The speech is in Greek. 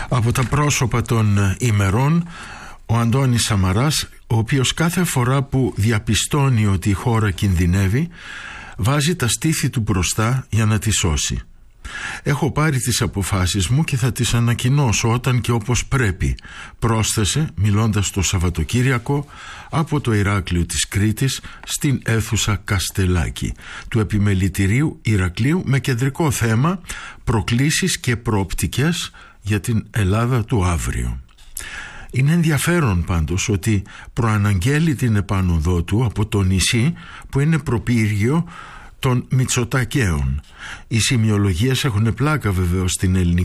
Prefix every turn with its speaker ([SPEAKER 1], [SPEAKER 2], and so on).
[SPEAKER 1] Από τα πρόσωπα των ημερών, ο Αντώνης Σαμαράς, ο οποίος κάθε φορά που διαπιστώνει ότι η χώρα κινδυνεύει, βάζει τα στήθη του μπροστά για να τη σώσει. «Έχω πάρει τις αποφάσεις μου και θα τις ανακοινώσω όταν και όπως πρέπει», πρόσθεσε μιλώντας το Σαββατοκύριακο από το Ηράκλειο της Κρήτης στην αίθουσα Καστελάκη του Επιμελητηρίου Ηρακλείου, με κεντρικό θέμα προκλήσεις και προοπτικές για την Ελλάδα του αύριο. Είναι ενδιαφέρον πάντως ότι προαναγγέλει την επάνωδό του από το νησί που είναι προπύργιο των Μητσοτακαίων. Οι σημειολογίες έχουν πλάκα βεβαίως στην ελληνική